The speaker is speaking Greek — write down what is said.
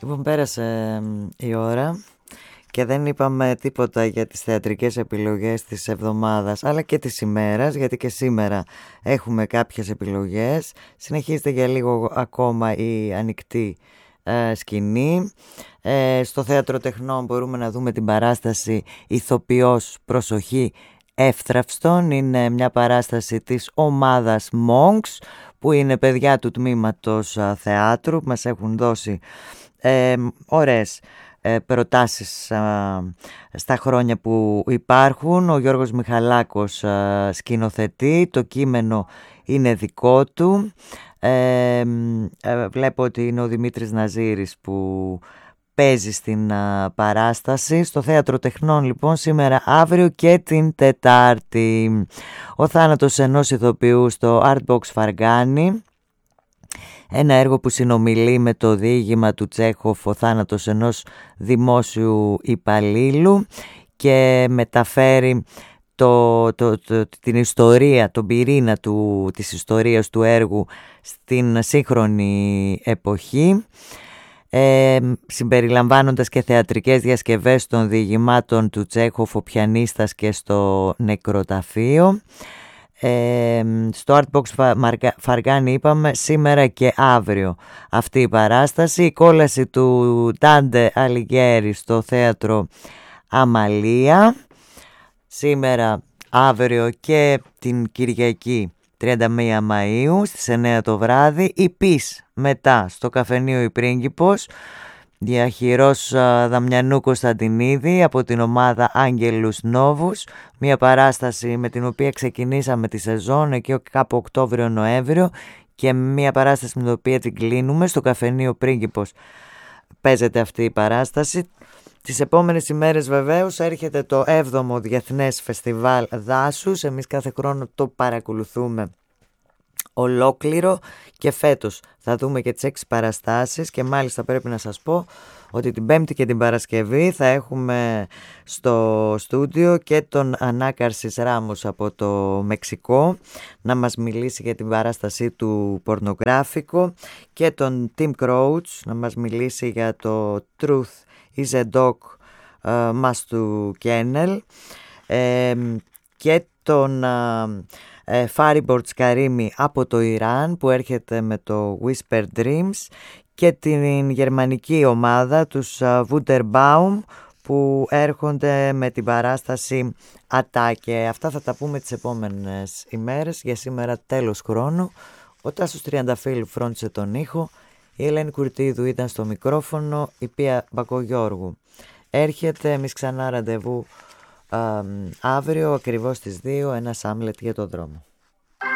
Λοιπόν, πέρασε η ώρα και δεν είπαμε τίποτα για τις θεατρικές επιλογές της εβδομάδας αλλά και της ημέρας, γιατί και σήμερα έχουμε κάποιες επιλογές. Συνεχίζεται για λίγο ακόμα η ανοιχτή σκηνή. Στο Θέατρο Τεχνών μπορούμε να δούμε την παράσταση «Ηθοποιός, προσοχή, εύθραυστον». Είναι μια παράσταση της ομάδας Monks, που είναι παιδιά του τμήματος θεάτρου, που μας έχουν δώσει ωραίες προτάσεις στα χρόνια που υπάρχουν. Ο Γιώργος Μιχαλάκος σκηνοθετεί, το κείμενο είναι δικό του. Βλέπω ότι είναι ο Δημήτρης Ναζήρης που παίζει στην παράσταση. Στο Θέατρο Τεχνών λοιπόν σήμερα, αύριο και την Τετάρτη. Ο θάνατος ενός ηθοποιού στο Artbox Φαργάνη. Ένα έργο που συνομιλεί με το διήγημα του Τσέχοφ, ο θάνατος ενός δημόσιου υπαλλήλου, και μεταφέρει την ιστορία, τον πυρήνα της ιστορίας του έργου στην σύγχρονη εποχή, συμπεριλαμβάνοντας και θεατρικές διασκευές των διηγημάτων του Τσέχοφ, ο πιανίστας, και στο νεκροταφείο. Στο Artbox Φαργάνη είπαμε σήμερα και αύριο αυτή η παράσταση. Η κόλαση του Ντάντε Αλιγιέρη στο Θέατρο Αμαλία σήμερα, αύριο και την Κυριακή 31 Μαΐου στις 9 το βράδυ. Η ΠΙΣ μετά στο Καφενείο η Πρίγκιπος, διαχειρός Δαμιανού Κωνσταντινίδη από την ομάδα Άγγελους Νόβους, μια παράσταση με την οποία ξεκινήσαμε τη σεζόν εκεί κάπου Οκτώβριο-Νοέμβριο και μια παράσταση με την οποία την κλείνουμε. Στο Καφενείο Πρίγκιπος παίζεται αυτή η παράσταση. Τις επόμενες ημέρες βεβαίως έρχεται το 7ο Διεθνές Φεστιβάλ Δάσους. Εμείς κάθε χρόνο το παρακολουθούμε ολόκληρο και φέτος θα δούμε και τις 6 παραστάσεις, και μάλιστα πρέπει να σας πω ότι την Πέμπτη και την Παρασκευή θα έχουμε στο στούντιο και τον Ανάκαρσης Ράμος από το Μεξικό να μας μιλήσει για την παράστασή του Πορνογράφικο, και τον Tim Crouch να μας μιλήσει για το Truth is a Dog Must to Kennel, και τον Fariborz Karimi από το Ιράν που έρχεται με το Whisper Dreams, και την γερμανική ομάδα τους Wunderbaum που έρχονται με την παράσταση Ατάκε. Αυτά θα τα πούμε τις επόμενες ημέρες. Για σήμερα τέλος χρόνου. Ο Τάσος Τριανταφύλου φρόντισε τον ήχο, η Ελένη Κουρτίδου ήταν στο μικρόφωνο, η Πία Μπακογιώργου έρχεται. Εμείς ξανά ραντεβού αύριο ακριβώς στις 2, ένα Άμλετ για το δρόμο.